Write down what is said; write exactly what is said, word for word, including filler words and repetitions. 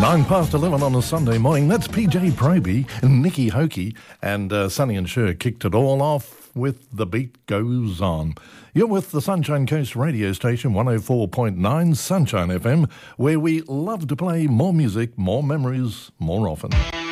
Nine past eleven on a Sunday morning. That's P J Proby, Nikki Hokey, and uh, Sonny and Cher kicked it all off with The Beat Goes On. You're with the Sunshine Coast radio station, one oh four point nine Sunshine F M, where we love to play more music, more memories, more often.